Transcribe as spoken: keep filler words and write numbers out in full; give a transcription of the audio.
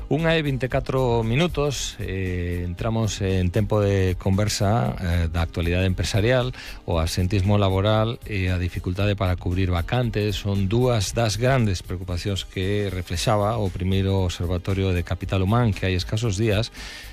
Unha e vinte e catro minutos, eh, entramos en tempo de conversa eh, da actualidade empresarial. O absentismo laboral e a dificultade para cubrir vacantes son dúas das grandes preocupacións que reflexaba o primeiro Observatorio de Capital Humán que hai escasos días